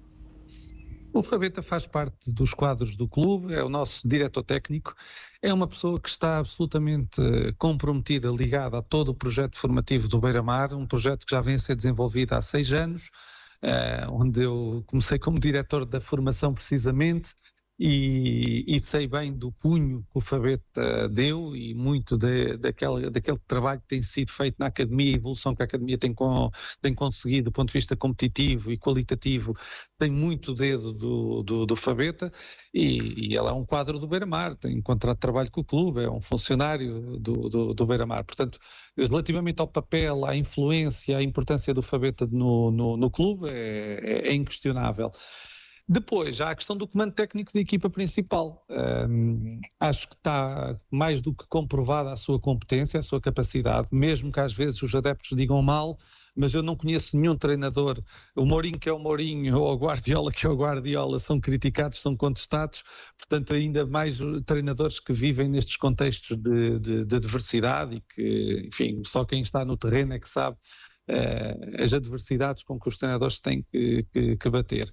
O Fabetta faz parte dos quadros do clube, é o nosso diretor técnico, é uma pessoa que está absolutamente comprometida, ligada a todo o projeto formativo do Beira-Mar, um projeto que já vem a ser desenvolvido há seis anos, uh, onde eu comecei como diretor da formação precisamente, E, e sei bem do cunho que o Fabetta deu e muito de, daquele, daquele trabalho que tem sido feito na academia, a evolução que a academia tem, com, tem conseguido do ponto de vista competitivo e qualitativo, tem muito dedo do, do, do Fabetta, e, e ele é um quadro do Beira-Mar, tem contrato de trabalho com o clube, é um funcionário do, do, do Beira-Mar. Portanto, relativamente ao papel, à influência, à importância do Fabetta no, no, no clube, é, é, é inquestionável. Depois, há a questão do comando técnico da equipa principal. Um, acho que está mais do que comprovada a sua competência, a sua capacidade, mesmo que às vezes os adeptos digam mal, mas eu não conheço nenhum treinador, o Mourinho que é o Mourinho ou o Guardiola que é o Guardiola, são criticados, são contestados, portanto ainda mais treinadores que vivem nestes contextos de, de, de adversidade e que, enfim, só quem está no terreno é que sabe uh, as adversidades com que os treinadores têm que, que, que bater.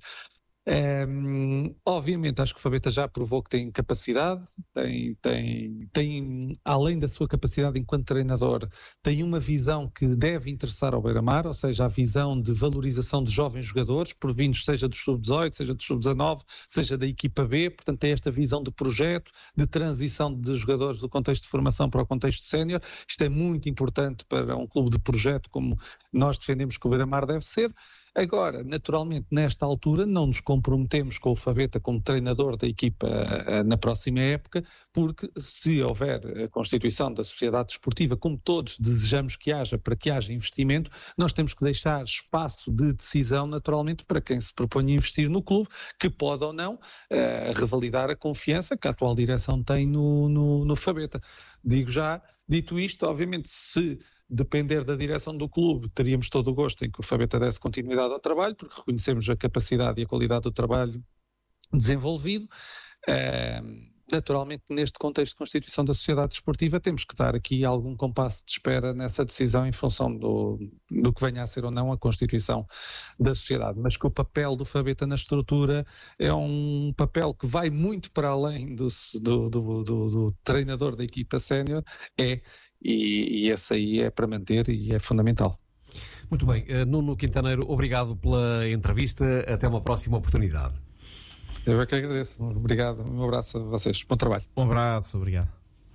Um, obviamente acho que o Fabetta já provou que tem capacidade, tem, tem, tem, além da sua capacidade enquanto treinador, tem uma visão que deve interessar ao Beira-Mar, ou seja, a visão de valorização de jovens jogadores, provindos seja dos sub dezoito, seja dos sub dezanove, seja da equipa B, portanto tem esta visão de projeto, de transição de jogadores do contexto de formação para o contexto sénior. Isto é muito importante para um clube de projeto como nós defendemos que o Beira-Mar deve ser. Agora, naturalmente, nesta altura, não nos comprometemos com o Fabetta como treinador da equipa na próxima época, porque se houver a constituição da sociedade desportiva, como todos desejamos que haja, para que haja investimento, nós temos que deixar espaço de decisão, naturalmente, para quem se propõe a investir no clube, que pode ou não uh, revalidar a confiança que a atual direção tem no, no, no Fabetta. Digo já, dito isto, obviamente, se depender da direção do clube, teríamos todo o gosto em que o Fabetta desse continuidade ao trabalho, porque reconhecemos a capacidade e a qualidade do trabalho desenvolvido. Uh, Naturalmente, neste contexto de constituição da sociedade desportiva, temos que dar aqui algum compasso de espera nessa decisão em função do, do que venha a ser ou não a constituição da sociedade. Mas que o papel do Fabetta na estrutura é um papel que vai muito para além do, do, do, do, do treinador da equipa sénior, é, e, e esse aí é para manter e é fundamental. Muito bem. Nuno Quintaneiro, obrigado pela entrevista. Até uma próxima oportunidade. Eu é que agradeço. Obrigado. Um abraço a vocês. Bom trabalho. Um abraço. Obrigado.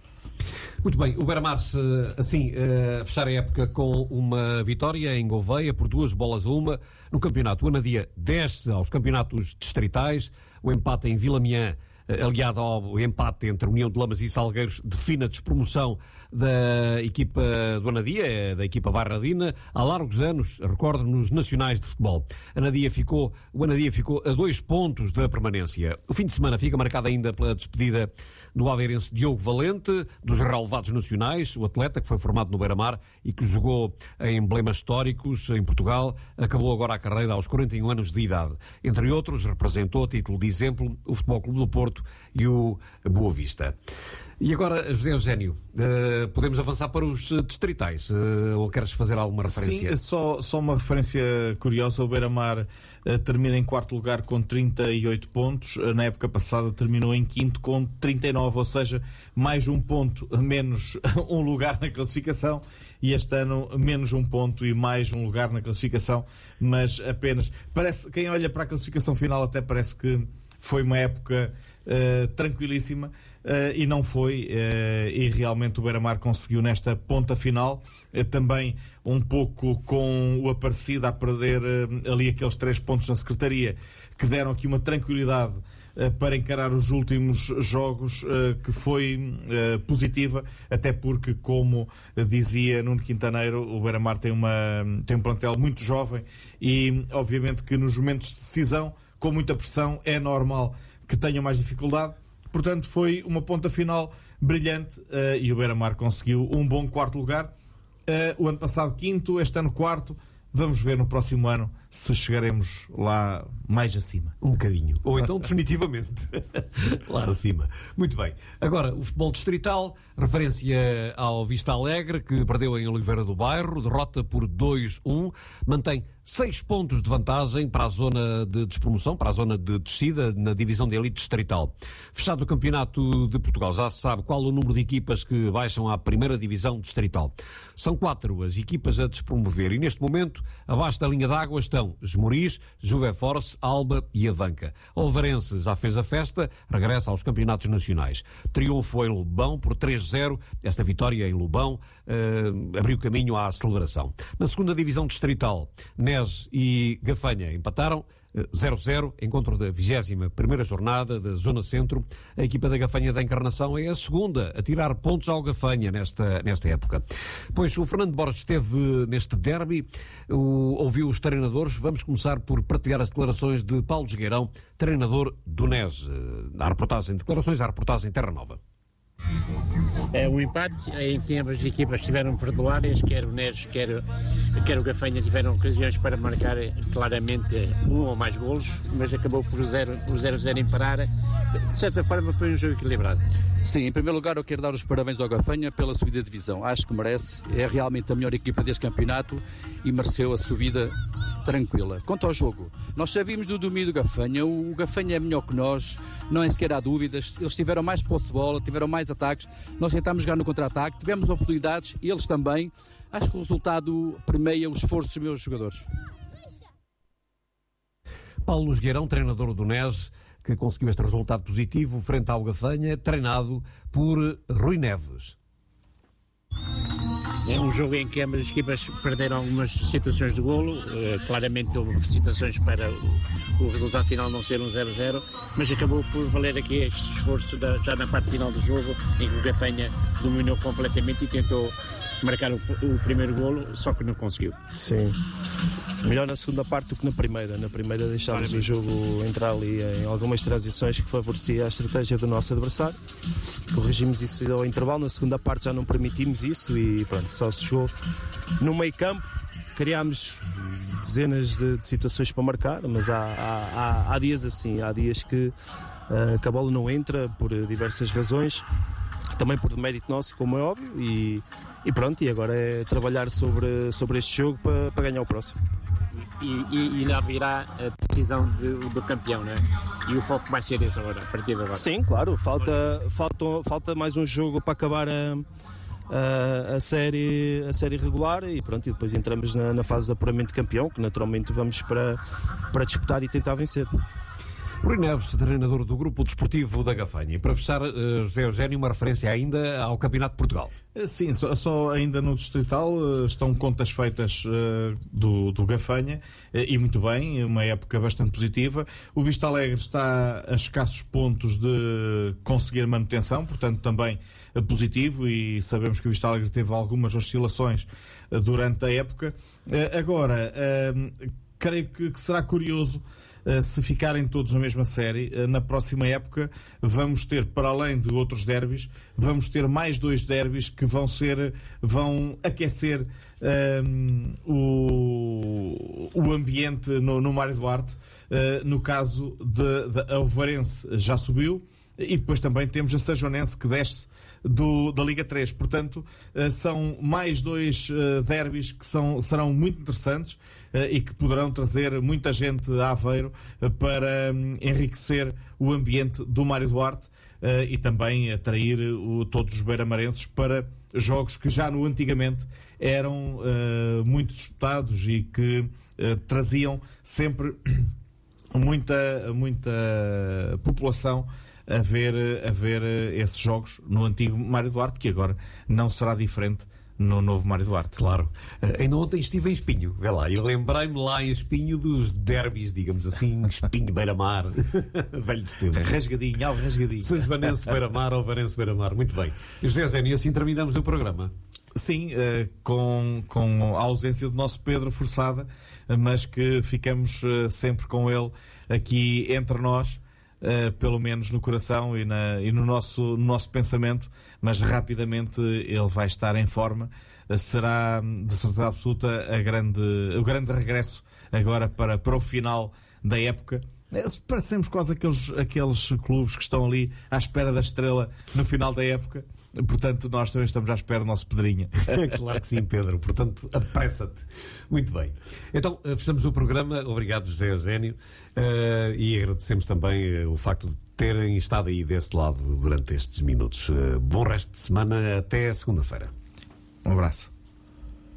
Muito bem. O Beira-Mar, assim, a fechar a época com uma vitória em Gouveia por duas bolas a uma. No campeonato, o Anadia desce aos campeonatos distritais. O empate em Vilamiã, aliado ao empate entre União de Lamas e Salgueiros, define a despromoção da equipa do Anadia, da equipa Barradina, há largos anos, recordo, nos nacionais de futebol. Anadia ficou, o Anadia ficou a dois pontos da permanência. O fim de semana fica marcado ainda pela despedida do aveirense Diogo Valente, dos relevados nacionais, o atleta que foi formado no Beira-Mar e que jogou em emblemas históricos em Portugal, acabou agora a carreira aos quarenta e um anos de idade. Entre outros, representou, a título de exemplo, o Futebol Clube do Porto e o Boa Vista. E agora, José Eugénio, uh, podemos avançar para os distritais, uh, ou queres fazer alguma referência? Sim, só, só uma referência curiosa. O Beira-Mar uh, termina em quarto lugar com trinta e oito pontos, uh, na época passada terminou em quinto com trinta e nove, ou seja, mais um ponto, menos um lugar na classificação, e este ano menos um ponto e mais um lugar na classificação, mas apenas, parece, quem olha para a classificação final até parece que foi uma época uh, tranquilíssima, uh, e não foi, uh, e realmente o Beira-Mar conseguiu nesta ponta final, uh, também um pouco com o Aparecida a perder uh, ali aqueles três pontos na Secretaria, que deram aqui uma tranquilidade uh, para encarar os últimos jogos, uh, que foi uh, positiva, até porque, como dizia Nuno Quintaneiro, o Beira-Mar tem, uma, tem um plantel muito jovem e, obviamente, que nos momentos de decisão, com muita pressão, é normal que tenham mais dificuldade. Portanto, foi uma ponta final brilhante, uh, e o Beira-Mar conseguiu um bom quarto lugar. Uh, o ano passado quinto, este ano quarto. Vamos ver no próximo ano se chegaremos lá mais acima. Um bocadinho. Ou então definitivamente lá acima. Muito bem. Agora, o futebol distrital, referência ao Vista Alegre, que perdeu em Oliveira do Bairro, derrota por dois a um, mantém seis pontos de vantagem para a zona de despromoção, para a zona de descida na divisão de elite distrital. Fechado o campeonato de Portugal, já se sabe qual o número de equipas que baixam à primeira divisão distrital. São quatro as equipas a despromover e neste momento, abaixo da linha d'água, estão Esmoriz, Juveforce, Alba e Avanca. O Alvarense já fez a festa, regressa aos campeonatos nacionais. Triunfo em Lobão por três a zero. Esta vitória em Lobão uh, abriu caminho à celebração. Na segunda divisão distrital, Nes e Gafanha empataram zero a zero, encontro da vigésima primeira jornada da Zona Centro. A equipa da Gafanha da Encarnação é a segunda a tirar pontos ao Gafanha nesta, nesta época. Pois o Fernando Borges esteve neste derby, o, ouviu os treinadores. Vamos começar por partilhar as declarações de Paulo Jogueirão, treinador do Nes. Na reportagem, declarações à reportagem Terra Nova. É um empate em que ambas as equipas estiveram perdoárias, quer o Nes, quer, quer o Gafanha tiveram ocasiões para marcar claramente um ou mais golos, mas acabou por zero a zero em parar. De certa forma foi um jogo equilibrado. Sim, em primeiro lugar eu quero dar os parabéns ao Gafanha pela subida de divisão. Acho que merece, é realmente a melhor equipa deste campeonato e mereceu a subida tranquila. Quanto ao jogo, nós sabíamos do domínio do Gafanha, o Gafanha é melhor que nós, não é sequer há dúvidas, eles tiveram mais posse de bola, tiveram mais ataques, nós tentámos jogar no contra-ataque, tivemos oportunidades, eles também. Acho que o resultado premia o esforço dos meus jogadores. Paulo Jogueirão, treinador do Nes, que conseguiu este resultado positivo frente ao Gafanha, treinado por Rui Neves. É um jogo em que ambas as equipas perderam algumas situações de golo, uh, claramente houve situações para o, o resultado final não ser um zero a zero, mas acabou por valer aqui este esforço da, já na parte final do jogo, em que o Gafanha dominou completamente e tentou marcar o, o primeiro golo, só que não conseguiu. Sim. Melhor na segunda parte do que na primeira. Na primeira deixámos o jogo entrar ali em algumas transições que favorecia a estratégia do nosso adversário. Corrigimos isso ao intervalo, na segunda parte já não permitimos isso e pronto, só se chegou no meio campo. Criámos dezenas de, de situações para marcar, mas há, há, há, há dias assim, há dias que, uh, que a bola não entra por diversas razões, também por mérito nosso, como é óbvio, e, e pronto, e agora é trabalhar sobre, sobre este jogo para, para ganhar o próximo. E, e, e lá virá a decisão de, do campeão, não é? E o foco vai ser esse agora, a partir de agora. Sim, claro, falta, falta, falta mais um jogo para acabar a, a, a, série, a série regular e pronto, e depois entramos na, na fase de apuramento de campeão, que naturalmente vamos para, para disputar e tentar vencer. Rui Neves, treinador do Grupo Desportivo da Gafanha. E para fechar, uh, José Eugénio, uma referência ainda ao Campeonato de Portugal. Sim, só, só ainda no Distrital uh, estão contas feitas uh, do, do Gafanha uh, e muito bem, uma época bastante positiva. O Vista Alegre está a escassos pontos de conseguir manutenção, portanto também uh, positivo, e sabemos que o Vista Alegre teve algumas oscilações uh, durante a época. Uh, agora, uh, creio que, que será curioso Uh, se ficarem todos na mesma série, uh, na próxima época vamos ter, para além de outros derbys, vamos ter mais dois derbys que vão ser, vão aquecer uh, o, o ambiente no, no Mário Duarte. Uh, no caso de, de a Ovarense já subiu, e depois também temos a Sajonense que desce Do, da Liga três. Portanto, uh, são mais dois uh, derbys que são, serão muito interessantes uh, e que poderão trazer muita gente a Aveiro uh, para um, enriquecer o ambiente do Mário Duarte uh, e também atrair uh, todos os beiramarenses para jogos que já no antigamente eram uh, muito disputados e que uh, traziam sempre muita, muita população a ver, a ver esses jogos no antigo Mário Duarte, que agora não será diferente no novo Mário Duarte. Claro. Uh, ainda ontem estive em Espinho, vê lá, e lembrei-me lá em Espinho dos derbys, digamos assim, Espinho Beira-Mar, velhos tempos. Rasgadinho, ao rasgadinho. Sesvanense Beira-Mar, Ovarense Beira-Mar, muito bem. E José Eugénio, e assim terminamos o programa. Sim, uh, com, com a ausência do nosso Pedro forçada, mas que ficamos uh, sempre com ele aqui entre nós. Uh, pelo menos no coração e, na, e no, nosso, no nosso pensamento, mas rapidamente ele vai estar em forma. Uh, será, de certeza absoluta, a grande, o grande regresso agora para, para o final da época. Uh, parecemos quase aqueles, aqueles clubes que estão ali à espera da estrela no final da época. Portanto, nós também estamos à espera do nosso Pedrinha. Claro que sim, Pedro. Portanto, apressa-te. Muito bem. Então, fechamos o programa. Obrigado, José Eugénio. Uh, e agradecemos também uh, o facto de terem estado aí desse lado durante estes minutos. Uh, bom resto de semana. Até segunda-feira. Um abraço.